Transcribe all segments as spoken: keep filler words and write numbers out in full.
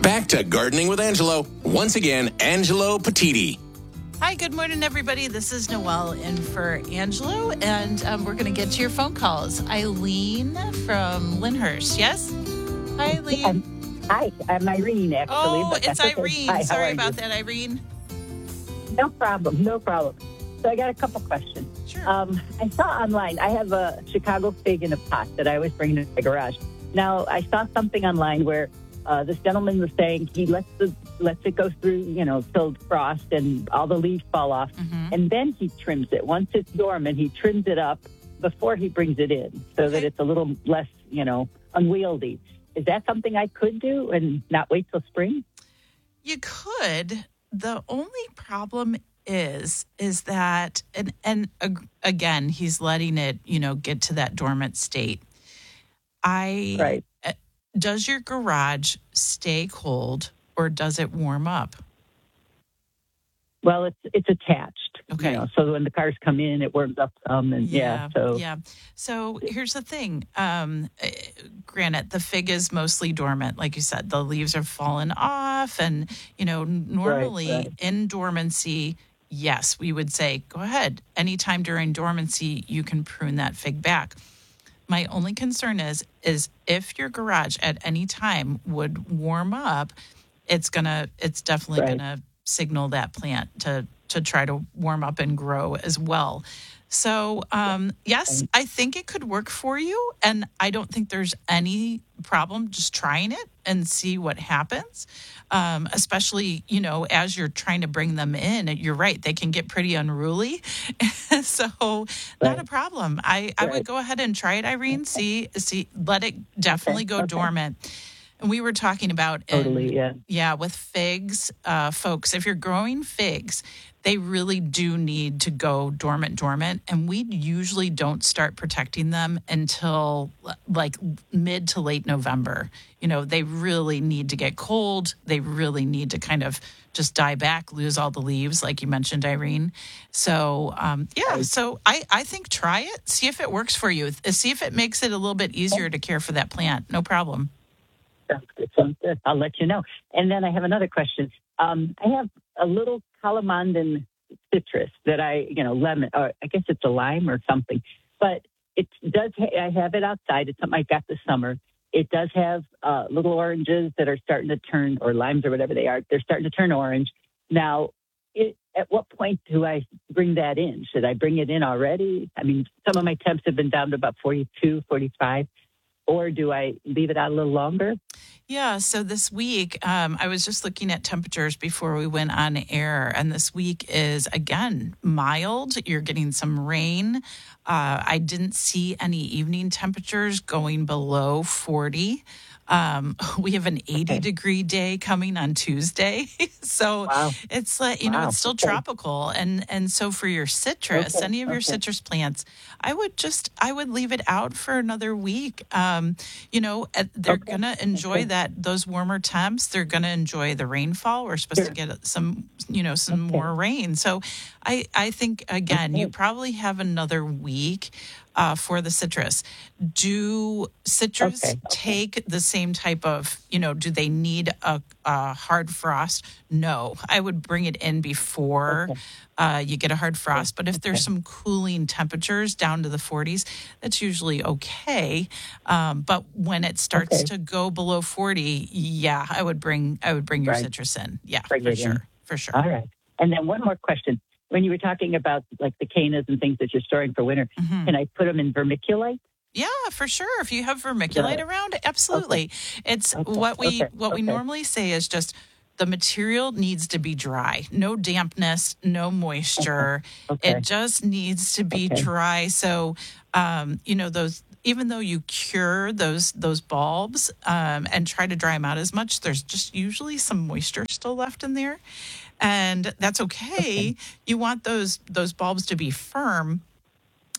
Back to Gardening with Angelo. Once again, Angelo Petiti. Hi, good morning, everybody. This is Noelle in for Angelo, and um, we're going to get to your phone calls. Eileen from Lyndhurst, yes? Hi, Eileen. Um, hi, I'm Irene, actually. Oh, but it's that's okay. Irene. Hi, Sorry how are about you? that, Irene. No problem, no problem. So I got a couple questions. Sure. Um, I saw online, I have a Chicago fig in a pot that I always bring to my garage. Now, I saw something online where uh, this gentleman was saying he lets the lets it go through, you know, till frost and all the leaves fall off, Mhm. and then he trims it. Once it's dormant, he trims it up before he brings it in, so that Okay. it's a little less, you know, unwieldy. Is that something I could do and not wait till spring? You could. The only problem is, is that, and, and ag- again, he's letting it, you know, get to that dormant state. I, Right. uh, does your garage stay cold or does it warm up? Well, it's it's attached. Okay. You know, so when the cars come in, it warms up some, and yeah. so yeah. So here's the thing. Um, uh, granted, the fig is mostly dormant, like you said. The leaves are fallen off, and you know, normally right. in dormancy, yes, we would say go ahead. Anytime during dormancy, you can prune that fig back. My only concern is is if your garage at any time would warm up, it's gonna it's definitely Right. gonna signal that plant to to try to warm up and grow as well. So um, yes, I think it could work for you, and I don't think there's any problem just trying it and see what happens. Um, especially, you know, as you're trying to bring them in, you're right, they can get pretty unruly. So not Right. a problem. I, I would Right. go ahead and try it, Irene. See, see, let it definitely Okay, go okay. dormant. And we were talking about in- Totally, yeah. yeah, with figs, uh, folks, if you're growing figs, they really do need to go dormant, dormant. And we usually don't start protecting them until like mid to late November. You know, they really need to get cold. They really need to kind of just die back, lose all the leaves, like you mentioned, Irene. So, um, yeah, Right. so I, I think try it. See if it works for you. See if it makes it a little bit easier to care for that plant. No problem. Sounds good. Sounds good. I'll let you know. And then I have another question. Um, I have a little calamandan citrus that I, you know, lemon, or I guess it's a lime or something, but it does, ha- I have it outside. It's something I got this summer. It does have uh, little oranges that are starting to turn, or limes or whatever they are. They're starting to turn orange. Now, it, at what point do I bring that in? Should I bring it in already? I mean, some of my temps have been down to about forty-two, forty-five. Or do I leave it out a little longer? Yeah, so this week, um, I was just looking at temperatures before we went on air, and this week is, again, mild. You're getting some rain. Uh, I didn't see any evening temperatures going below forty. Um, we have an eighty-degree day coming on Tuesday. So Wow. it's like, you know, Wow. it's still Okay. tropical. And, and so for your citrus, Okay. any of your Okay. citrus plants, I would just, I would leave it out for another week. Um, you know, uh, they're Okay. going to enjoy Okay. that, those warmer temps. They're going to enjoy the rainfall. We're supposed Sure. to get some, you know, some Okay. more rain. So I, I think, again, you Okay. probably have another week uh, for the citrus. Do citrus Okay. take the same type of, you know, do they need a, a hard frost? No, I would bring it in before Okay. uh, you get a hard frost. But if there's Okay. some cooling temperatures down to the forties, that's usually okay. Um, but when it starts Okay. to go below forty, yeah, I would bring I would bring your Right. citrus in. Yeah, Bring for it in. sure, for sure. All right. And then one more question. When you were talking about like the cannas and things that you're storing for winter, Mhm. can I put them in vermiculite? Yeah, for sure. If you have vermiculite Yeah. around, absolutely. It's Okay. what we Okay. what we Okay. normally say is just the material needs to be dry. No dampness, no moisture. Okay. It just needs to be Okay. dry. So um, you know, those even though you cure those those bulbs um, and try to dry them out as much, there's just usually some moisture still left in there. And that's okay. Okay. You want those those bulbs to be firm.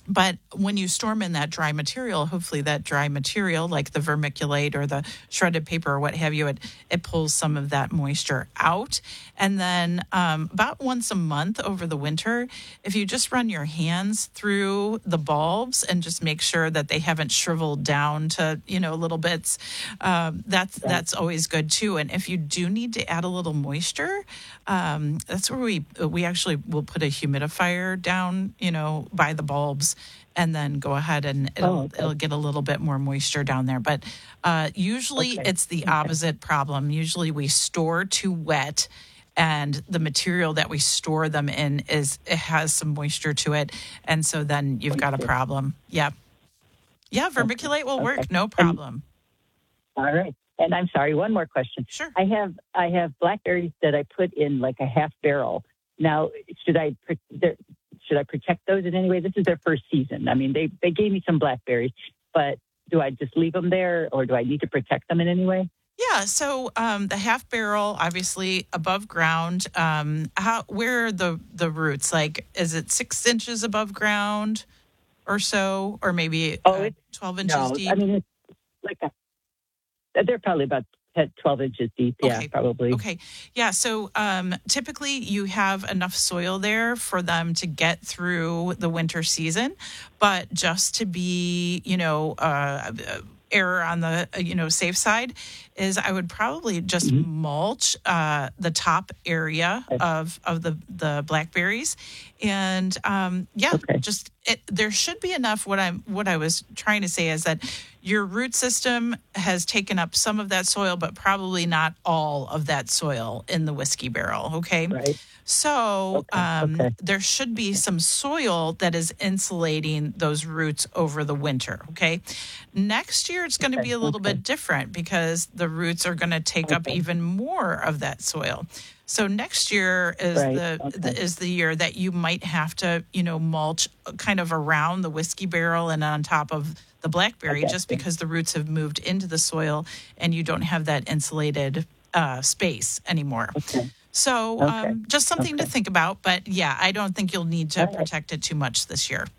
But when you storm in that dry material, hopefully that dry material, like the vermiculite or the shredded paper or what have you, it, it pulls some of that moisture out. And then um, about once a month over the winter, if you just run your hands through the bulbs and just make sure that they haven't shriveled down to, you know, little bits, um, that's that's always good too. And if you do need to add a little moisture, um, that's where we we actually will put a humidifier down, you know, by the bulbs, and then go ahead and it'll, oh, okay. it'll get a little bit more moisture down there. But uh, usually Okay. it's the Okay. opposite problem. Usually we store too wet, and the material that we store them in is it has some moisture to it, and so then you've got a Moisture. problem. Yeah, yeah, vermiculite will work, Okay. no problem. All right. And I'm sorry, one more question. Sure. I have I have blackberries that I put in like a half barrel. Now, should I pr- there- should I protect those in any way? This is their first season. I mean, they they gave me some blackberries, but do I just leave them there, or do I need to protect them in any way? Yeah, so um, the half barrel, obviously above ground. Um, how where are the the roots? Like, is it six inches above ground, or so, or maybe Oh, uh, it's- twelve inches No, deep? I mean it's like a, they're probably about ten, twelve inches deep. Yeah, Okay. probably. Okay. Yeah. So um, typically you have enough soil there for them to get through the winter season. But just to be, you know, uh, error on the, uh, you know, safe side is I would probably just Mm-hmm. mulch uh, the top area of, of the, the blackberries. And um, yeah, Okay. just it, there should be enough. What I'm what I was trying to say is that your root system has taken up some of that soil, but probably not all of that soil in the whiskey barrel. Okay. Right. So Okay, um, okay. there should be some soil that is insulating those roots over the winter. Okay. Next year, it's going to Okay, be a little okay. bit different because the roots are going to take up Okay. even more of that soil. So next year is Right, the, okay. the is the year that you might have to, you know, mulch kind of around the whiskey barrel and on top of the blackberry, Okay. just because the roots have moved into the soil and you don't have that insulated uh, space anymore. Okay. So Okay. um, just something to Okay. think about. But yeah, I don't think you'll need to All right. protect it too much this year.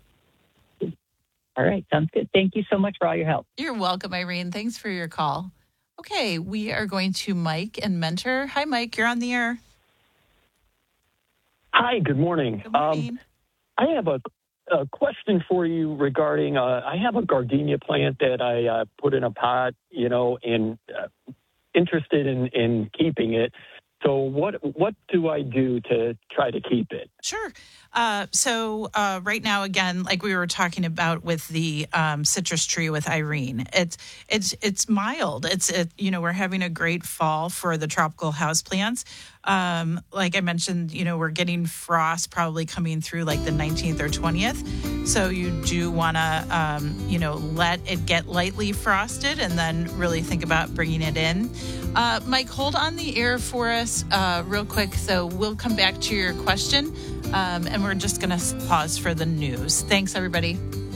All right. Sounds good. Thank you so much for all your help. You're welcome, Irene. Thanks for your call. Okay, we are going to Mike and Mentor. Hi, Mike. You're on the air. Hi, good morning. Good morning. Um, I have a, a question for you regarding, uh, I have a gardenia plant that I uh, put in a pot, you know, and uh, interested in, in keeping it. So what what do I do to try to keep it? Sure. Uh, so uh, right now, again, like we were talking about with the um, citrus tree with Irene, it's it's it's mild. It's it, you know we're having a great fall for the tropical houseplants. Um, like I mentioned, you know we're getting frost probably coming through like the nineteenth or twentieth. So you do want to um, you know let it get lightly frosted and then really think about bringing it in. Uh, Mike, hold on the air for us uh, real quick. So we'll come back to your question. Um, and we're just going to pause for the news. Thanks, everybody.